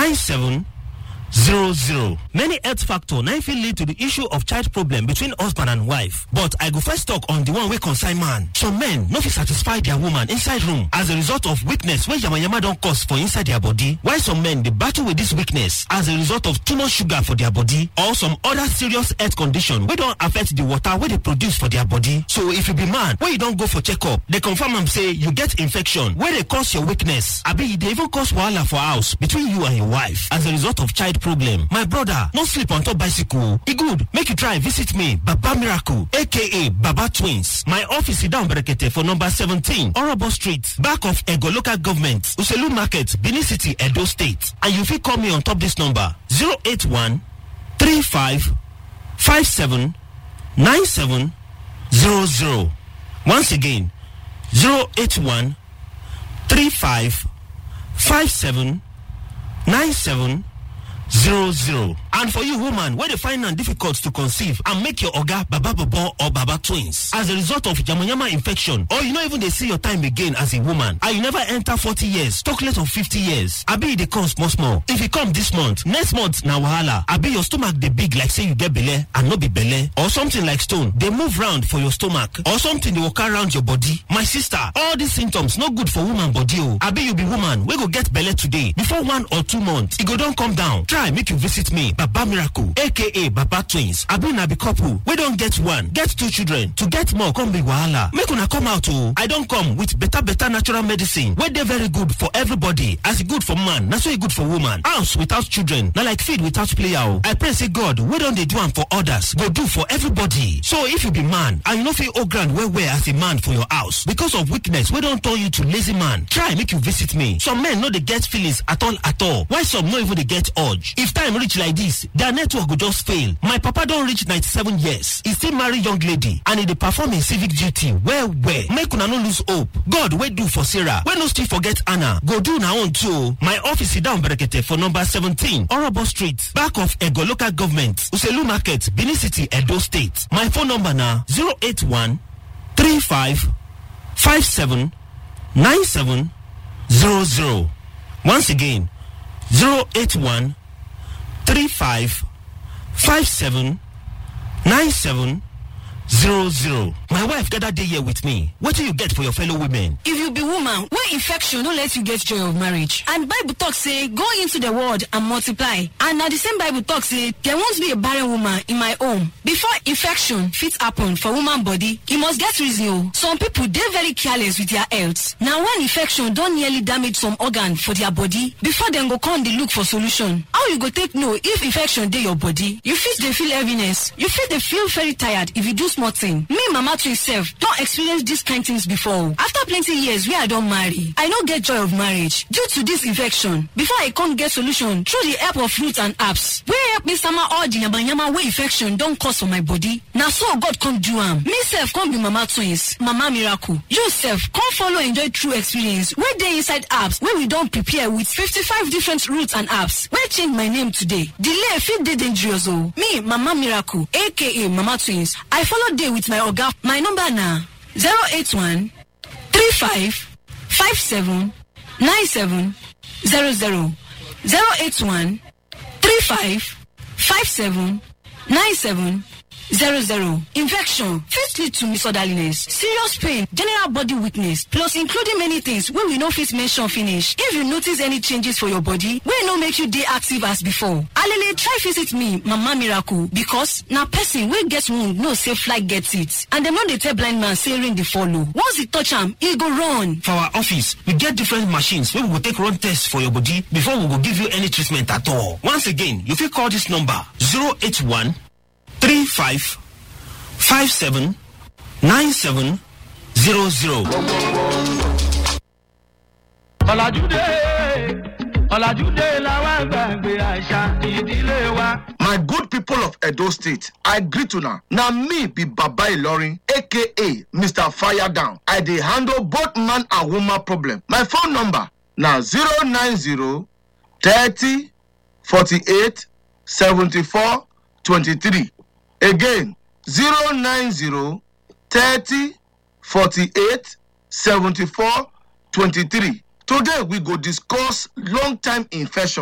9700. Many health factors now fit lead to the issue of child problem between husband and wife. But I go first talk on the one wey concern man. Some men no fit satisfy their woman inside room as a result of weakness wey yamayama don cause for inside their body. While some men dey battle with this weakness as a result of too much sugar for their body or some other serious health condition wey don affect the water wey they produce for their body. So if you be man wey you don go for checkup, they confirm am say you get infection wey dey cause your weakness. Abi e dey even cause wahala for house between you and your wife as a result of child problem. My brother, no sleep on top bicycle. E good make you try visit me, Baba Miracle, aka Baba Twins. My office is down Berekete for number 17 Orobo Street, back of Ego Local Government, Uselu Market, Benin City, Edo State. And you fit call me on top this number 081 35 57 97 00. Once again, 081 35 57 97 00. And for you woman where they find it difficult to conceive and make your oga Baba Bobo or Baba Twins as a result of yamayama infection, or you not even they see your time again as a woman, and you never enter 40 years, talk less of 50 years. Abi they come small. If you come this month, next month na wahala. Abi your stomach they big like say you get belle and no be belle, or something like stone they move round for your stomach, or something they walk around your body. My sister, all these symptoms no good for woman body. Oh, Abi you be woman we go get belle today, before 1 or 2 months it go don't come down. Try make you visit me, Baba Miracle, aka Baba Twins. Abi na be couple we don't get 1, get 2 children, to get more come be wahala. Make una come out. Oh, I don't come with better natural medicine where they very good for everybody. As it good for man, that's why good for woman. House without children, not like feed without player. Oh, I pray say God, we don't they do one for others, go do for everybody. So if you be man and you know feel oh grand where as a man for your house because of weakness, we don't turn you to lazy man. Try make you visit me. Some men know they get feelings at all. Why some no even they get urge. If time reach like this, their network will just fail. My papa don't reach 97 years. He still marry young lady and he dey perform in civic duty. Where? Make una no lose hope. God wey do for Sarah, when no still forget Anna, go do na own too. My office is down Berekete for number 17 Orobo Street, back of Ego Local Government, Uselu Market, Benin City, Edo State. My phone number na 081 35 57 97 00. Once again, 081 35 57 97 00. My wife gathered day here with me. What do you get for your fellow women? If you be woman, where infection don't let you get joy of marriage. And Bible talk say, go into the world and multiply. And now the same Bible talk say, there won't be a barren woman in my home. Before infection fit happen for woman body, you must get reason. Some people, they very careless with their health. Now when infection don't nearly damage some organ for their body, before them go come they look for solution. How you go take know if infection dey your body? You they feel heaviness. You they feel very tired if you do small thing. Me, Mama Twins self, don't experience these kind things before. After plenty years where I don't marry, I don't get joy of marriage due to this infection. Before I can't get solution through the help of fruits and herbs, where help me summer all the yamayama where infection don't cause for my body. Now so God come do am. Me self come be Mama Twins, Mama Miracle. You self come follow enjoy true experience where they inside herbs where we don't prepare with 55 different roots and herbs. Where change my name today. Delay feel dey dangerous. Oh, me Mama Miracle, aka Mama Twins. I follow day with my oga. My number na 081 35 57 97 00. 081 35 57 97 00. Infection fit lead to misorderliness, serious pain, general body weakness, plus including many things wey we no fit mention finish. If you notice any changes for your body wey no make you dey active as before, alele try visit me, Mama Miracle, because na person wey get wound know say fly get it, and dem no dey tell blind man say rain dey follow. Once e touch am, e go run. For our office, we get different machines wey we go take run tests for your body before we go give you any treatment at all. Once again, you fit call this number 081 35 57 97 00. My good people of Edo State, I greet you now. Now me be Baba Ilorin, aka Mr. Fire Down. I dey handle both man and woman problem. My phone number now 090 30 48 74 23. Again, 090 30 48 74 23. Today we go discuss long-time infection.